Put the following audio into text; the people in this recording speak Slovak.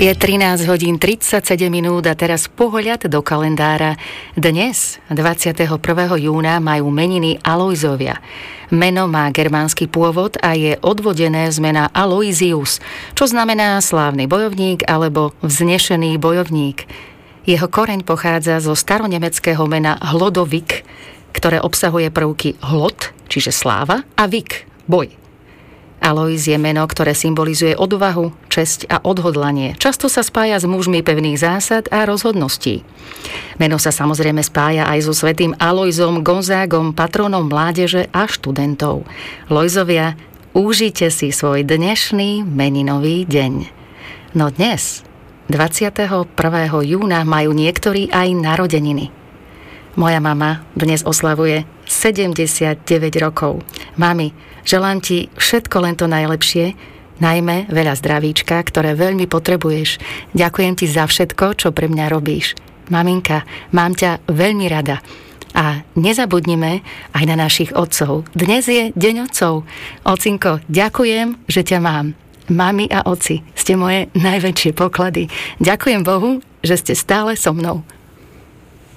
Je 13 hodín 37 minút a teraz pohľad do kalendára. Dnes, 21. júna, majú meniny Alojzovia. Meno má germánsky pôvod a je odvodené z mena Aloysius, čo znamená slávny bojovník alebo vznešený bojovník. Jeho koreň pochádza zo staronemeckého mena Hlodovik, ktoré obsahuje prvky hlod, čiže sláva, a vik, boj. Alojz je meno, ktoré symbolizuje odvahu, česť a odhodlanie. Často sa spája s mužmi pevných zásad a rozhodností. Meno sa samozrejme spája aj so svätým Alojzom Gonzágom, patronom mládeže a študentov. Lojzovia, užite si svoj dnešný meninový deň. No dnes, 21. júna, majú niektorí aj narodeniny. Moja mama dnes oslavuje 79 rokov. Mami, želám ti všetko len to najlepšie, najmä veľa zdravíčka, ktoré veľmi potrebuješ. Ďakujem ti za všetko, čo pre mňa robíš. Maminka, mám ťa veľmi rada. A nezabudnime aj na našich otcov. Dnes je deň otcov. Ocinko, ďakujem, že ťa mám. Mami a oci, ste moje najväčšie poklady. Ďakujem Bohu, že ste stále so mnou.